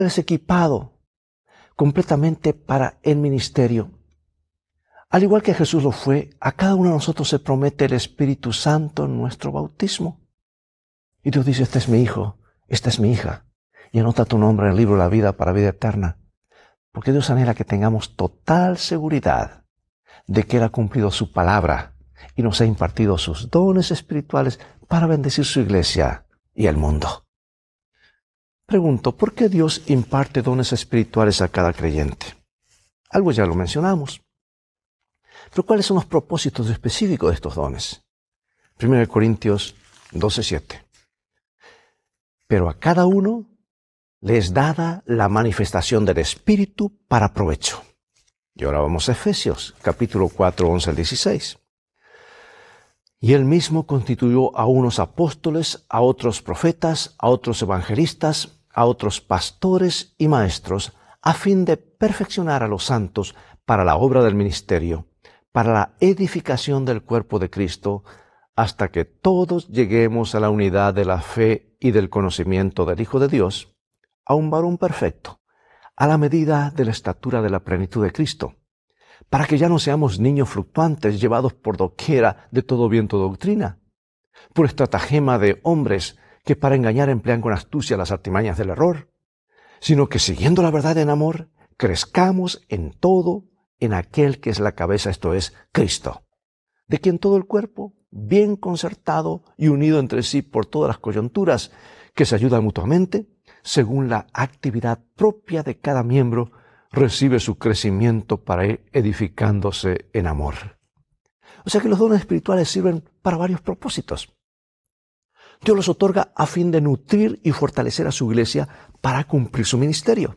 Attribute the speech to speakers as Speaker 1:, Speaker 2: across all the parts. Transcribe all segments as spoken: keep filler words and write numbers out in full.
Speaker 1: es equipado completamente para el ministerio. Al igual que Jesús lo fue, a cada uno de nosotros se promete el Espíritu Santo en nuestro bautismo. Y Dios dice, este es mi hijo, esta es mi hija. Y anota tu nombre en el libro de la vida para vida eterna. Porque Dios anhela que tengamos total seguridad de que Él ha cumplido su palabra y nos ha impartido sus dones espirituales para bendecir su iglesia y el mundo. Pregunto, ¿por qué Dios imparte dones espirituales a cada creyente? Algo ya lo mencionamos. Pero ¿cuáles son los propósitos específicos de estos dones? primera Corintios doce siete. Pero a cada uno le es dada la manifestación del Espíritu para provecho. Y ahora vamos a Efesios, capítulo cuatro, once al dieciséis. Y Él mismo constituyó a unos apóstoles, a otros profetas, a otros evangelistas, a otros pastores y maestros, a fin de perfeccionar a los santos para la obra del ministerio, para la edificación del cuerpo de Cristo, hasta que todos lleguemos a la unidad de la fe y del conocimiento del Hijo de Dios, a un varón perfecto, a la medida de la estatura de la plenitud de Cristo, para que ya no seamos niños fluctuantes llevados por doquiera de todo viento de doctrina, por estratagema de hombres que para engañar emplean con astucia las artimañas del error, sino que siguiendo la verdad en amor, crezcamos en todo en aquel que es la cabeza, esto es, Cristo, de quien todo el cuerpo, bien concertado y unido entre sí por todas las coyunturas, que se ayudan mutuamente, según la actividad propia de cada miembro, recibe su crecimiento para ir edificándose en amor. O sea que los dones espirituales sirven para varios propósitos. Dios los otorga a fin de nutrir y fortalecer a su iglesia para cumplir su ministerio.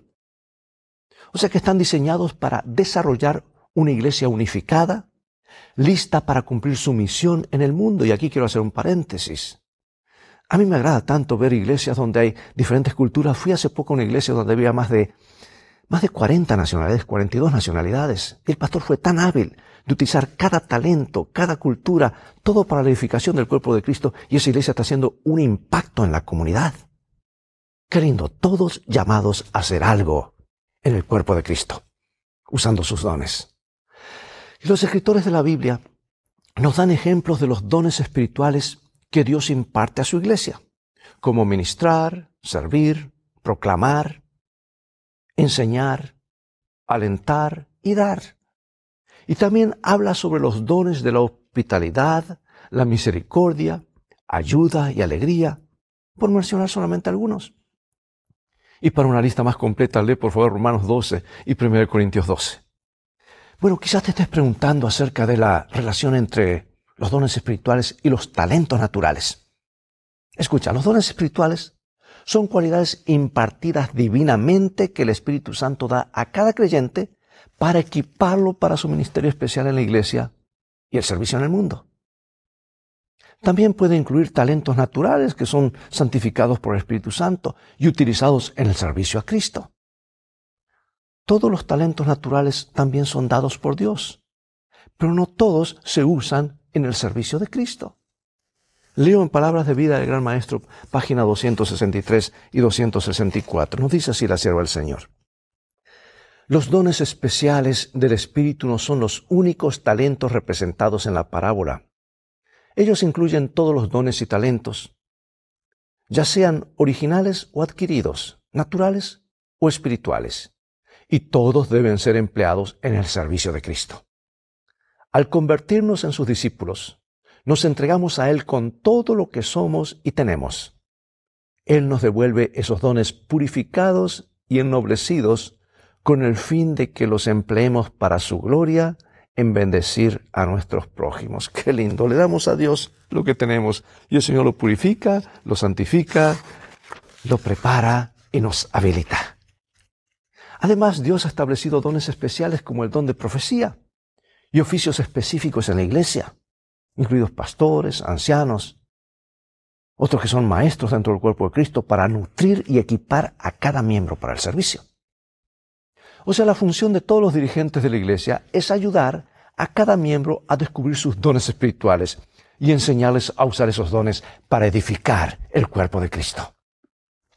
Speaker 1: O sea que están diseñados para desarrollar una iglesia unificada, lista para cumplir su misión en el mundo. Y aquí quiero hacer un paréntesis. A mí me agrada tanto ver iglesias donde hay diferentes culturas. Fui hace poco a una iglesia donde había más de, más de cuarenta nacionalidades, cuarenta y dos nacionalidades. Y el pastor fue tan hábil de utilizar cada talento, cada cultura, todo para la edificación del cuerpo de Cristo. Y esa iglesia está haciendo un impacto en la comunidad. Qué lindo, todos llamados a hacer algo en el cuerpo de Cristo, usando sus dones. Y los escritores de la Biblia nos dan ejemplos de los dones espirituales que Dios imparte a su iglesia, como ministrar, servir, proclamar, enseñar, alentar y dar. Y también habla sobre los dones de la hospitalidad, la misericordia, ayuda y alegría, por mencionar solamente algunos. Y para una lista más completa, lee por favor Romanos doce y primera Corintios doce. Bueno, quizás te estés preguntando acerca de la relación entre los dones espirituales y los talentos naturales. Escucha, los dones espirituales son cualidades impartidas divinamente que el Espíritu Santo da a cada creyente para equiparlo para su ministerio especial en la iglesia y el servicio en el mundo. También puede incluir talentos naturales que son santificados por el Espíritu Santo y utilizados en el servicio a Cristo. Todos los talentos naturales también son dados por Dios, pero no todos se usan en el servicio de Cristo. Leo en Palabras de Vida del Gran Maestro, página doscientos sesenta y tres y doscientos sesenta y cuatro. Nos dice así la sierva del Señor. Los dones especiales del Espíritu no son los únicos talentos representados en la parábola. Ellos incluyen todos los dones y talentos, ya sean originales o adquiridos, naturales o espirituales, y todos deben ser empleados en el servicio de Cristo. Al convertirnos en sus discípulos, nos entregamos a Él con todo lo que somos y tenemos. Él nos devuelve esos dones purificados y ennoblecidos con el fin de que los empleemos para su gloria en bendecir a nuestros prójimos. ¡Qué lindo! Le damos a Dios lo que tenemos y el Señor lo purifica, lo santifica, lo prepara y nos habilita. Además, Dios ha establecido dones especiales como el don de profecía y oficios específicos en la iglesia, incluidos pastores, ancianos, otros que son maestros dentro del cuerpo de Cristo para nutrir y equipar a cada miembro para el servicio. O sea, la función de todos los dirigentes de la iglesia es ayudar a cada miembro a descubrir sus dones espirituales y enseñarles a usar esos dones para edificar el cuerpo de Cristo.